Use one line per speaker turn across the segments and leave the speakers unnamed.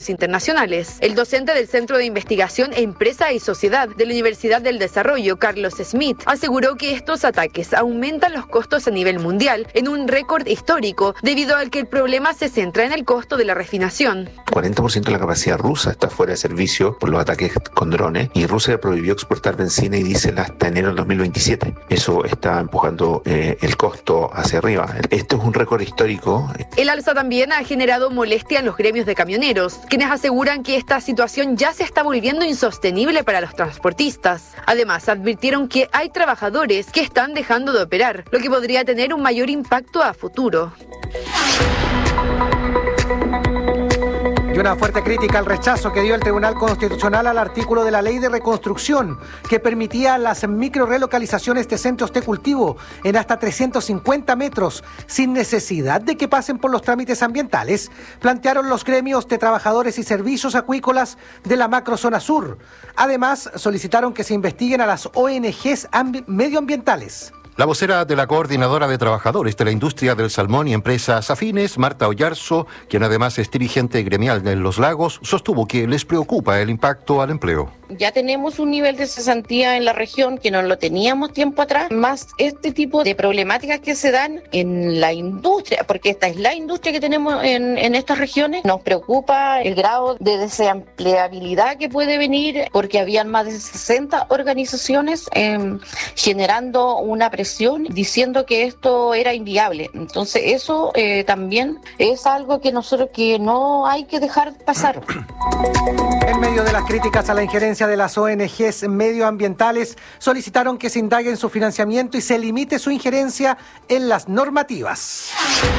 tratados internacionales. El docente del Centro de Investigación Empresa y Sociedad de la Universidad del Desarrollo, Carlos Smith, aseguró que estos ataques aumentan los costos a nivel mundial en un récord histórico, debido al que el problema se centra en el costo de la refinación.
40% de la capacidad rusa está fuera de servicio por los ataques con drones, y Rusia prohibió exportar bencina y diésel hasta enero del 2027. Eso está empujando el costo hacia arriba. Esto es un récord histórico.
El alza también ha generado molestia en los gremios de camioneros, quienes aseguran que esta situación ya se está volviendo insostenible para los transportistas. Además, advirtieron que hay trabajadores que están dejando de operar, lo que podría tener un mayor impacto a futuro.
Y una fuerte crítica al rechazo que dio el Tribunal Constitucional al artículo de la Ley de Reconstrucción que permitía las microrelocalizaciones de centros de cultivo en hasta 350 metros sin necesidad de que pasen por los trámites ambientales, plantearon los gremios de trabajadores y servicios acuícolas de la macrozona sur. Además, solicitaron que se investiguen a las ONGs medioambientales.
La vocera de la Coordinadora de Trabajadores de la Industria del Salmón y Empresas Afines, Marta Ollarzo, quien además es dirigente gremial en Los Lagos, sostuvo que les preocupa el impacto al empleo.
Ya tenemos un nivel de cesantía en la región que no lo teníamos tiempo atrás, más este tipo de problemáticas que se dan en la industria, porque esta es la industria que tenemos en estas regiones. Nos preocupa el grado de desempleabilidad que puede venir, porque habían más de 60 organizaciones generando una presión diciendo que esto era inviable. Entonces eso también es algo que nosotros que no hay que dejar pasar.
En medio de las críticas a la injerencia de las ONGs medioambientales, solicitaron que se indague en su financiamiento y se limite su injerencia en las normativas.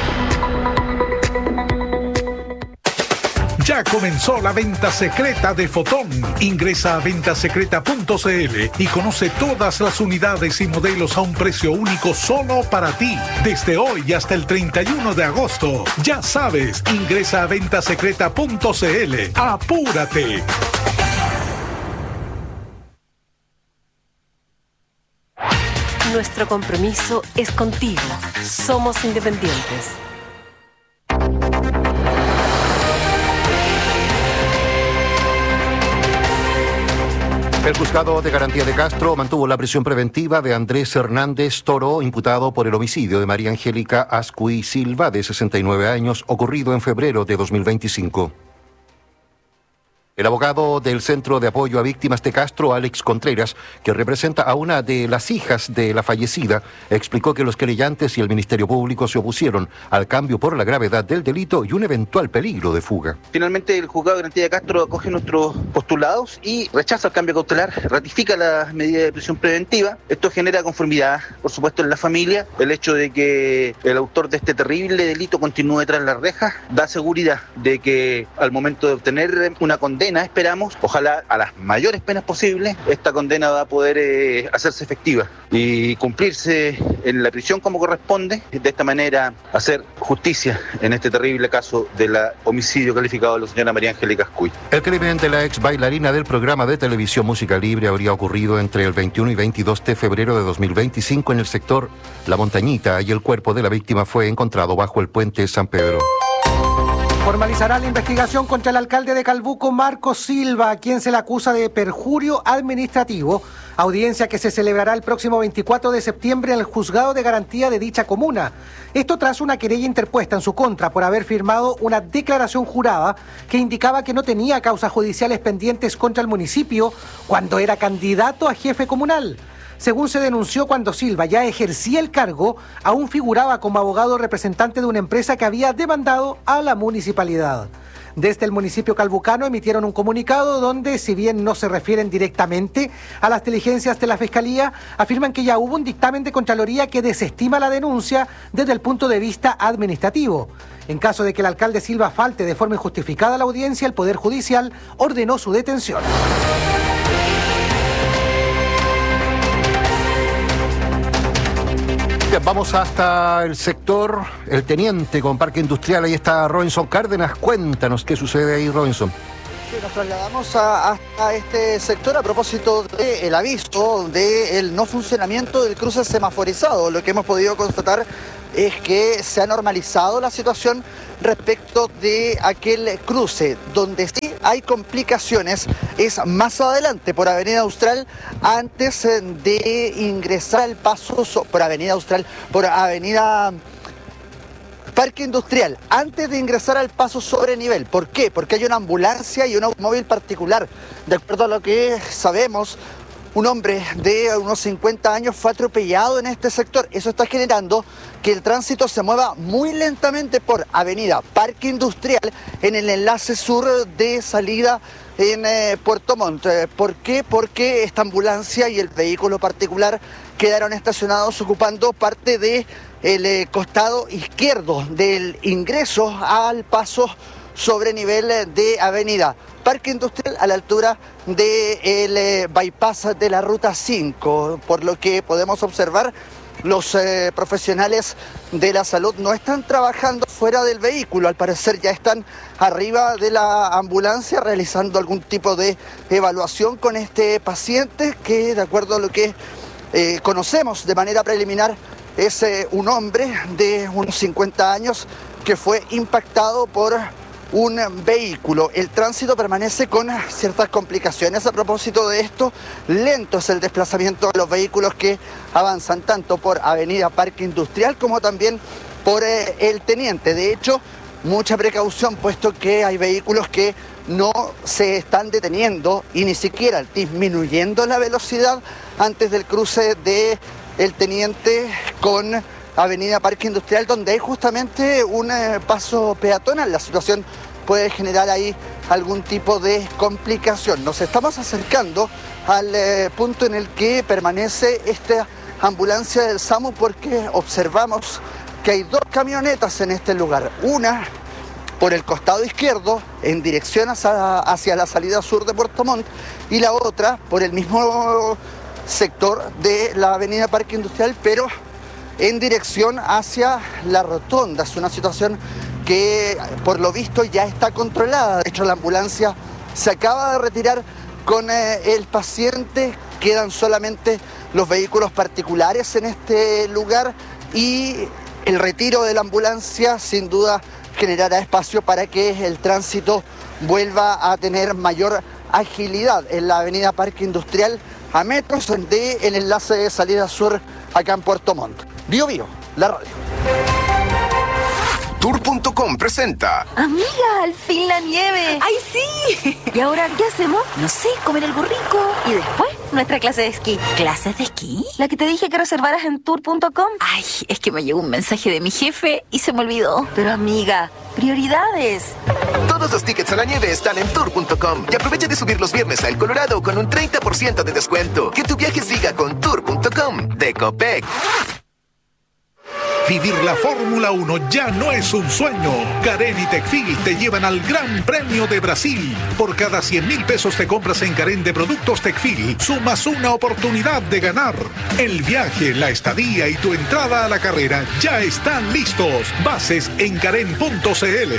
Ya comenzó la venta secreta de Fotón. Ingresa a ventasecreta.cl y conoce todas las unidades y modelos a un precio único solo para ti. Desde hoy hasta el 31 de agosto. Ya sabes, ingresa a ventasecreta.cl. ¡Apúrate!
Nuestro compromiso es contigo. Somos independientes.
El juzgado de garantía de Castro mantuvo la prisión preventiva de Andrés Hernández Toro, imputado por el homicidio de María Angélica Ascuy Silva, de 69 años, ocurrido en febrero de 2025. El abogado del Centro de Apoyo a Víctimas de Castro, Alex Contreras, que representa a una de las hijas de la fallecida, explicó que los querellantes y el Ministerio Público se opusieron al cambio por la gravedad del delito y un eventual peligro de fuga.
Finalmente, el juzgado de garantía de Castro acoge nuestros postulados y rechaza el cambio cautelar, ratifica las medidas de prisión preventiva. Esto genera conformidad, por supuesto, en la familia. El hecho de que el autor de este terrible delito continúe tras las rejas da seguridad de que al momento de obtener una condena, esperamos, ojalá a las mayores penas posibles, esta condena va a poder hacerse efectiva y cumplirse en la prisión como corresponde. De esta manera, hacer justicia en este terrible caso del homicidio calificado de la señora María Angélica Ascuy.
El crimen de la ex bailarina del programa de televisión Música Libre habría ocurrido entre el 21 y 22 de febrero de 2025 en el sector La Montañita, y el cuerpo de la víctima fue encontrado bajo el puente San Pedro.
Formalizará la investigación contra el alcalde de Calbuco, Marco Silva, a quien se le acusa de perjurio administrativo, audiencia que se celebrará el próximo 24 de septiembre en el juzgado de garantía de dicha comuna. Esto tras una querella interpuesta en su contra por haber firmado una declaración jurada que indicaba que no tenía causas judiciales pendientes contra el municipio cuando era candidato a jefe comunal. Según se denunció, cuando Silva ya ejercía el cargo, aún figuraba como abogado representante de una empresa que había demandado a la municipalidad. Desde el municipio calbucano emitieron un comunicado donde, si bien no se refieren directamente a las diligencias de la Fiscalía, afirman que ya hubo un dictamen de Contraloría que desestima la denuncia desde el punto de vista administrativo. En caso de que el alcalde Silva falte de forma injustificada a la audiencia, el Poder Judicial ordenó su detención.
Bien, vamos hasta el sector El Teniente con Parque Industrial. Ahí está Robinson Cárdenas. Cuéntanos qué sucede ahí, Robinson.
Nos trasladamos hasta este sector a propósito del aviso del no funcionamiento del cruce semaforizado. Lo que hemos podido constatar es que se ha normalizado la situación respecto de aquel cruce. Donde sí hay complicaciones es más adelante por Avenida Austral, antes de ingresar al paso por Avenida Austral, por Avenida Parque Industrial, antes de ingresar al paso sobre nivel. ¿Por qué? Porque hay una ambulancia y un automóvil particular. De acuerdo a lo que sabemos, un hombre de unos 50 años fue atropellado en este sector. Eso está generando que el tránsito se mueva muy lentamente por Avenida Parque Industrial en el enlace sur de salida en Puerto Montt. ¿Por qué? Porque esta ambulancia y el vehículo particular quedaron estacionados ocupando parte de el costado izquierdo del ingreso al paso sobre nivel de Avenida Parque Industrial a la altura del bypass de la Ruta 5. Por lo que podemos observar, los profesionales de la salud no están trabajando fuera del vehículo. Al parecer ya están arriba de la ambulancia realizando algún tipo de evaluación con este paciente que, de acuerdo a lo que conocemos de manera preliminar, es un hombre de unos 50 años que fue impactado por un vehículo. El tránsito permanece con ciertas complicaciones. A propósito de esto, lento es el desplazamiento de los vehículos que avanzan tanto por Avenida Parque Industrial como también por el Teniente. De hecho, mucha precaución, puesto que hay vehículos que no se están deteniendo y ni siquiera disminuyendo la velocidad antes del cruce de el Teniente con Avenida Parque Industrial, donde hay justamente un paso peatonal. La situación puede generar ahí algún tipo de complicación. Nos estamos acercando al punto en el que permanece esta ambulancia del SAMU, porque observamos que hay dos camionetas en este lugar. Una por el costado izquierdo en dirección hacia la salida sur de Puerto Montt y la otra por el mismo sector de la Avenida Parque Industrial, pero en dirección hacia la rotonda. Es una situación que por lo visto ya está controlada. De hecho, la ambulancia se acaba de retirar con el paciente. Quedan solamente los vehículos particulares en este lugar y el retiro de la ambulancia sin duda generará espacio para que el tránsito vuelva a tener mayor agilidad en la Avenida Parque Industrial, a metros del enlace de salida sur acá en Puerto Montt. Bio Bio, la radio.
Tour.com presenta.
Amiga, al fin la nieve. ¡Ay, sí! ¿Y ahora qué hacemos? No sé, comer algo rico. Y después, nuestra clase de esquí.
¿Clases de esquí?
La que te dije que reservaras en Tour.com.
Ay, es que me llegó un mensaje de mi jefe y se me olvidó.
Pero amiga, prioridades.
Todos los tickets a la nieve están en Tour.com. Y aprovecha de subir los viernes a El Colorado con un 30% de descuento. Que tu viaje siga con Tour.com de Copec.
Vivir la Fórmula 1 ya no es un sueño. Carén y Tecfil te llevan al Gran Premio de Brasil. Por cada 100.000 pesos te compras en Carén de productos Tecfil, sumas una oportunidad de ganar. El viaje, la estadía y tu entrada a la carrera ya están listos. Bases en carén.cl.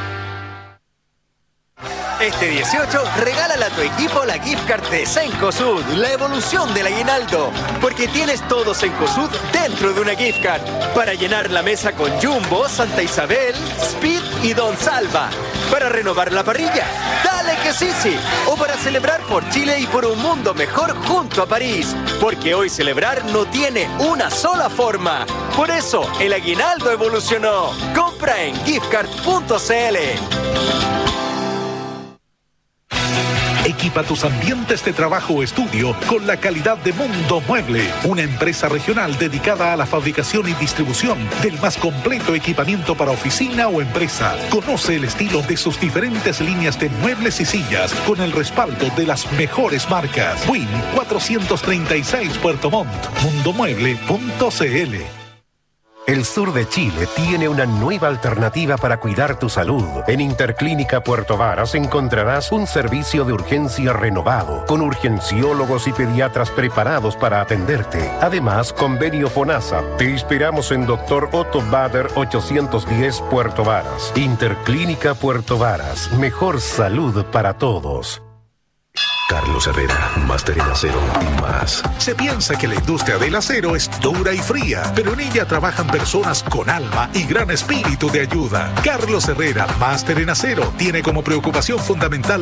Este 18, regálale a tu equipo la gift card de Cencosud, la evolución del aguinaldo. Porque tienes todo Cencosud dentro de una gift card. Para llenar la mesa con Jumbo, Santa Isabel, Speed y Don Salva. Para renovar la parrilla, dale que sí. O para celebrar por Chile y por un mundo mejor junto a París. Porque hoy celebrar no tiene una sola forma. Por eso, el aguinaldo evolucionó. Compra en giftcard.cl.
Equipa tus ambientes de trabajo o estudio con la calidad de Mundo Mueble, una empresa regional dedicada a la fabricación y distribución del más completo equipamiento para oficina o empresa. Conoce el estilo de sus diferentes líneas de muebles y sillas con el respaldo de las mejores marcas. Win 436 Puerto Montt, mundomueble.cl.
El sur de Chile tiene una nueva alternativa para cuidar tu salud. En Interclínica Puerto Varas encontrarás un servicio de urgencia renovado, con urgenciólogos y pediatras preparados para atenderte. Además, convenio FONASA. Te esperamos en Dr. Otto Bader 810 Puerto Varas. Interclínica Puerto Varas. Mejor salud para todos.
Carlos Herrera, máster en acero y más.
Se piensa que la industria del acero es dura y fría, pero en ella trabajan personas con alma y gran espíritu de ayuda. Carlos Herrera, máster en acero, tiene como preocupación fundamental